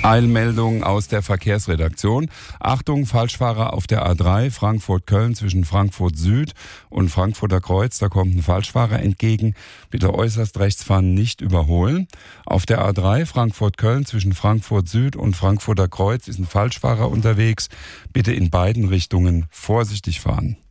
Eilmeldung aus der Verkehrsredaktion. Achtung, Falschfahrer auf der A3 Frankfurt-Köln zwischen Frankfurt Süd und Frankfurter Kreuz. Da kommt ein Falschfahrer entgegen. Bitte äußerst rechts fahren, nicht überholen. Auf der A3 Frankfurt-Köln zwischen Frankfurt Süd und Frankfurter Kreuz ist ein Falschfahrer unterwegs. Bitte in beiden Richtungen vorsichtig fahren.